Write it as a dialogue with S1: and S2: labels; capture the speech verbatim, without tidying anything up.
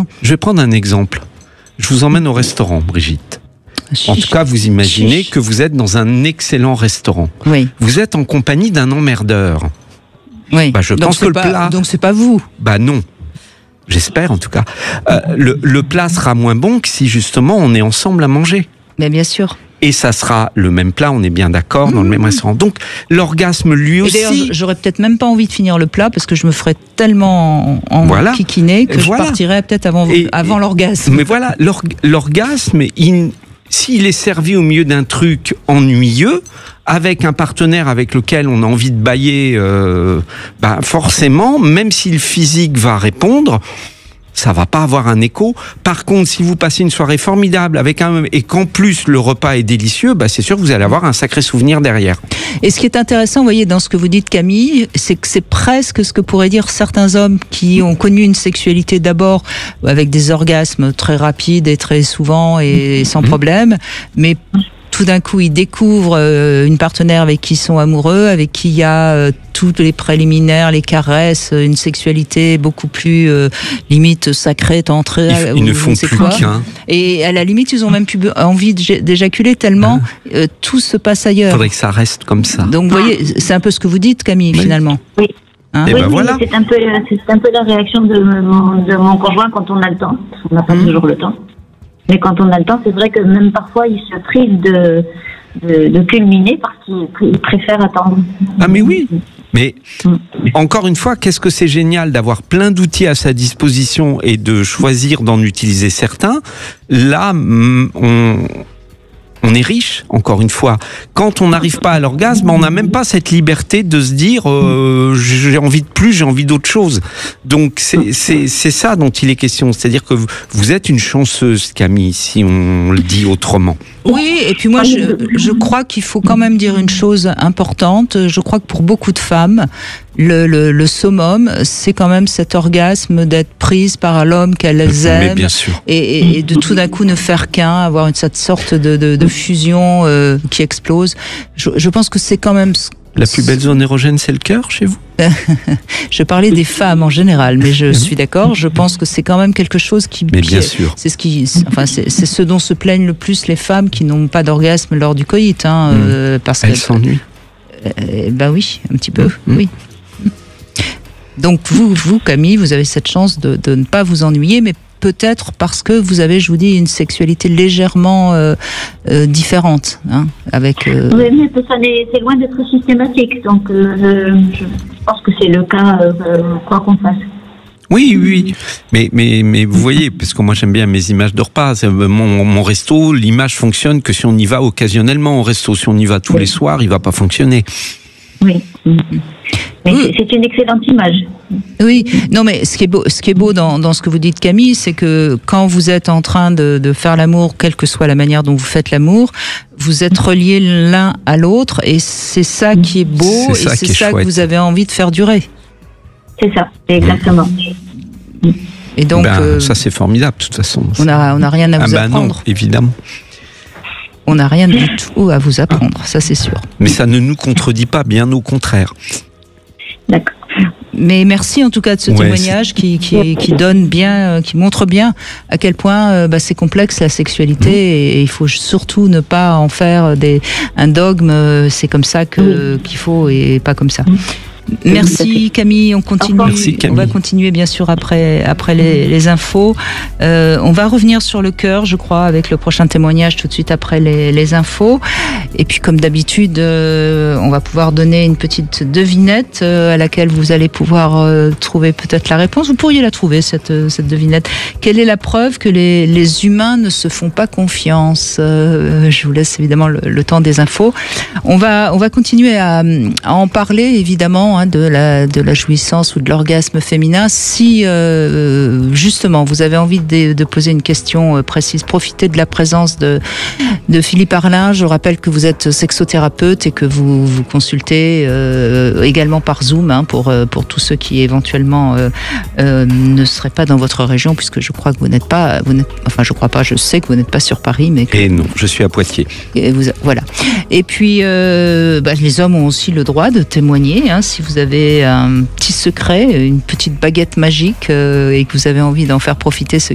S1: Hein.
S2: Je vais prendre un exemple. Je vous emmène au restaurant, Brigitte. En tout cas, vous imaginez que vous êtes dans un excellent restaurant.
S1: Oui.
S2: Vous êtes en compagnie d'un emmerdeur.
S1: Oui.
S2: Bah, je
S1: donc
S2: pense que
S1: pas,
S2: le plat...
S1: Donc c'est pas vous.
S2: Bah non. J'espère en tout cas. Euh, le, le plat sera moins bon que si justement on est ensemble à manger.
S1: Mais bien sûr.
S2: Et ça sera le même plat, on est bien d'accord, dans mmh. le même restaurant. Donc l'orgasme lui aussi...
S1: Et d'ailleurs, j'aurais peut-être même pas envie de finir le plat parce que je me ferais tellement en, en
S2: voilà.
S1: kikiné que
S2: voilà.
S1: je partirais peut-être avant,
S2: et,
S1: avant
S2: et,
S1: l'orgasme.
S2: Mais voilà, l'org- l'orgasme, il, s'il est servi au milieu d'un truc ennuyeux, avec un partenaire avec lequel on a envie de bailler, euh, bah forcément, même si le physique va répondre... ça va pas avoir un écho. Par contre, si vous passez une soirée formidable avec un et qu'en plus le repas est délicieux, bah c'est sûr que vous allez avoir un sacré souvenir derrière.
S1: Et ce qui est intéressant, vous voyez, dans ce que vous dites, Camille, c'est que c'est presque ce que pourraient dire certains hommes qui ont connu une sexualité d'abord avec des orgasmes très rapides et très souvent et sans problème, mais tout d'un coup, ils découvrent une partenaire avec qui ils sont amoureux, avec qui il y a euh, tous les préliminaires, les caresses, une sexualité beaucoup plus euh, limite sacrée, tantrée.
S2: Ils, ils ne font plus
S1: quoi.
S2: qu'un.
S1: Et à la limite, ils ont même plus envie d'éjaculer tellement ah. euh, tout se passe ailleurs.
S2: Il faudrait que ça reste comme ça.
S1: Donc, vous voyez, c'est un peu ce que vous dites, Camille,
S3: oui.
S1: finalement.
S3: Oui.
S1: Hein
S3: oui,
S2: ben
S3: oui,
S2: voilà.
S3: c'est un peu, c'est un peu la réaction de mon, de mon conjoint quand on a le temps. On n'a pas mmh. toujours le temps. Mais quand on a le temps, c'est vrai que même parfois, il se prive de, de, de culminer parce qu'il préfère attendre.
S2: Ah mais oui. Mais encore une fois, qu'est-ce que c'est génial d'avoir plein d'outils à sa disposition et de choisir d'en utiliser certains. Là, on... on est riche, encore une fois. Quand on n'arrive pas à l'orgasme, on n'a même pas cette liberté de se dire euh, j'ai envie de plus, j'ai envie d'autre chose. Donc c'est, c'est, c'est ça dont il est question. C'est-à-dire que vous, vous êtes une chanceuse, Camille, si on le dit autrement.
S1: Oui, et puis moi, je, je crois qu'il faut quand même dire une chose importante. Je crois que pour beaucoup de femmes, le, le, le summum, c'est quand même cet orgasme d'être prise par l'homme qu'elles aiment.
S2: Mais bien sûr.
S1: Et, et, et de tout d'un coup ne faire qu'un, avoir une, cette sorte de, de, de fusion euh, qui explose. Je, je pense que c'est quand même...
S2: La plus belle zone érogène, c'est le cœur, chez vous ?
S1: Je parlais des femmes en général, mais je suis d'accord. Je pense que c'est quand même quelque chose qui...
S2: Mais bien
S1: qui,
S2: sûr.
S1: C'est ce qui, enfin, c'est, c'est ce dont se plaignent le plus les femmes qui n'ont pas d'orgasme lors du coït, hein, mmh. euh, parce
S2: Elles s'ennuient.
S1: Euh, ben oui, un petit peu,
S2: mmh.
S1: oui. Donc vous, vous, Camille, vous avez cette chance de, de ne pas vous ennuyer, mais peut-être parce que vous avez, je vous dis, une sexualité légèrement euh, euh, différente, hein, avec. Euh...
S3: Oui, mais ça n'est, c'est loin d'être systématique, donc euh, je pense que c'est le cas, euh, quoi qu'on fasse.
S2: Oui, oui, mais mais mais vous voyez, parce que moi j'aime bien mes images de repas. C'est mon, mon resto, l'image fonctionne que si on y va occasionnellement au resto. Si on y va tous oui. les soirs, il va pas fonctionner.
S3: Oui. Mais oui. c'est une excellente image.
S1: Oui, non mais ce qui est beau, ce qui est beau dans, dans ce que vous dites, Camille, c'est que quand vous êtes en train de, de faire l'amour, quelle que soit la manière dont vous faites l'amour, vous êtes reliés l'un à l'autre et c'est ça qui est beau
S2: c'est ça
S1: et c'est
S2: qui est
S1: ça
S2: chouette.
S1: que vous avez envie de faire durer.
S3: C'est ça, exactement.
S1: Et donc,
S2: ben,
S1: euh,
S2: ça c'est formidable de toute façon.
S1: On n'a on a rien à vous
S2: ah ben
S1: apprendre.
S2: Non, évidemment.
S1: On n'a rien du tout à vous apprendre, ça c'est sûr.
S2: Mais ça ne nous contredit pas, bien au contraire.
S3: D'accord.
S1: Mais merci en tout cas de ce
S2: ouais,
S1: témoignage qui, qui, qui donne bien, qui montre bien à quel point euh, bah, c'est complexe la sexualité mmh. et, et il faut surtout ne pas en faire des, un dogme. C'est comme ça que, mmh. qu'il faut et pas comme ça. Mmh. Merci Camille, on continue.
S2: Merci, Camille.
S1: On va continuer bien sûr après après les, les infos. Euh, on va revenir sur le cœur, je crois, avec le prochain témoignage tout de suite après les, les infos. Et puis comme d'habitude, euh, on va pouvoir donner une petite devinette euh, à laquelle vous allez pouvoir euh, trouver peut-être la réponse. Vous pourriez la trouver cette cette devinette. Quelle est la preuve que les les humains ne se font pas confiance? euh, Je vous laisse évidemment le, le temps des infos. On va on va continuer à, à en parler évidemment. De la, de la jouissance ou de l'orgasme féminin. Si euh, justement vous avez envie de, de poser une question précise, profitez de la présence de, de Philippe Arlin. Je rappelle que vous êtes sexothérapeute et que vous vous consultez euh, également par Zoom hein, pour, pour tous ceux qui éventuellement euh, euh, ne seraient pas dans votre région, puisque je crois que vous n'êtes pas, vous n'êtes, enfin je crois pas, je sais que vous n'êtes pas sur Paris, mais que,
S2: et non, je suis à Poitiers.
S1: Et vous, voilà. Et puis euh, bah, les hommes ont aussi le droit de témoigner. Hein, si vous avez un petit secret, une petite baguette magique euh, et que vous avez envie d'en faire profiter ceux